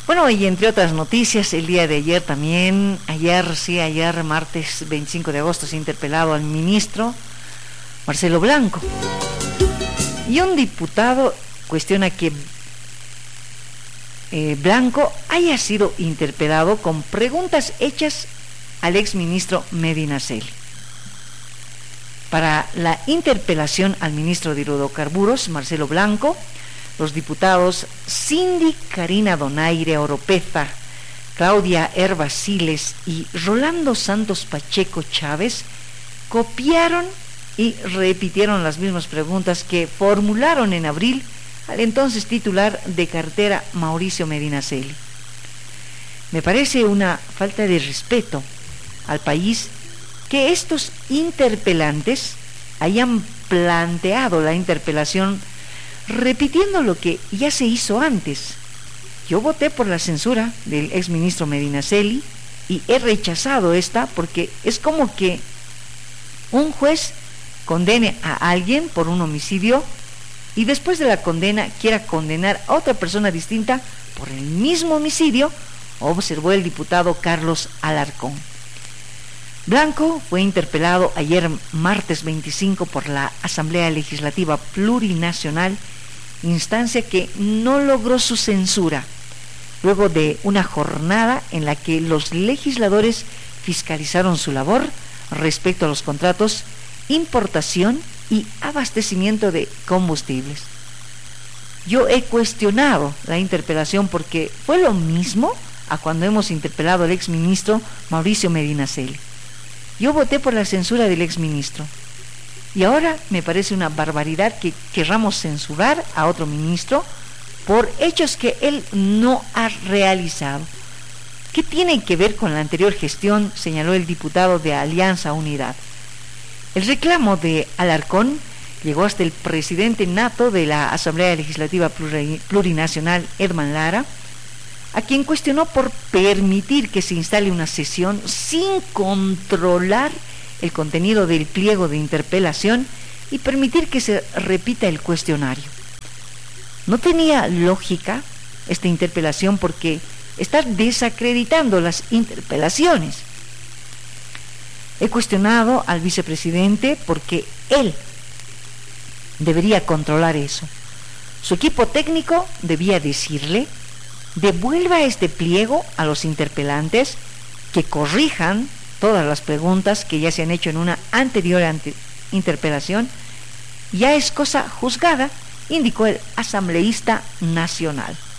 Bueno, y entre otras noticias, el día de ayer también, ayer martes 25 de agosto, se ha interpelado al ministro Marcelo Blanco. Y un diputado cuestiona que Blanco haya sido interpelado con preguntas hechas al exministro Medinaceli. Para la interpelación al ministro de Hidrocarburos, Marcelo Blanco, los diputados Cindy Karina Donaire Oropeza, Claudia Herbasiles y Rolando Santos Pacheco Chávez copiaron y repitieron las mismas preguntas que formularon en abril al entonces titular de cartera Mauricio Medinaceli. Me parece una falta de respeto al país que estos interpelantes hayan planteado la interpelación repitiendo lo que ya se hizo antes. Yo voté por la censura del exministro Medinaceli y he rechazado esta porque es como que un juez condene a alguien por un homicidio y después de la condena quiera condenar a otra persona distinta por el mismo homicidio, observó el diputado Carlos Alarcón. Blanco fue interpelado ayer martes 25 por la Asamblea Legislativa Plurinacional, instancia que no logró su censura, luego de una jornada en la que los legisladores fiscalizaron su labor respecto a los contratos, importación y abastecimiento de combustibles. Yo he cuestionado la interpelación porque fue lo mismo a cuando hemos interpelado al exministro Mauricio Medinaceli. Yo voté por la censura del exministro y ahora me parece una barbaridad que querramos censurar a otro ministro por hechos que él no ha realizado. ¿Qué tiene que ver con la anterior gestión?, señaló el diputado de Alianza Unidad. El reclamo de Alarcón llegó hasta el presidente nato de la Asamblea Legislativa Plurinacional, Edman Lara, a quien cuestionó por permitir que se instale una sesión sin controlar el contenido del pliego de interpelación y permitir que se repita el cuestionario. No tenía lógica esta interpelación porque está desacreditando las interpelaciones. He cuestionado al vicepresidente porque él debería controlar eso. Su equipo técnico debía decirle: devuelva este pliego a los interpelantes, que corrijan todas las preguntas que ya se han hecho en una anterior interpelación. Ya es cosa juzgada, indicó el asambleísta nacional.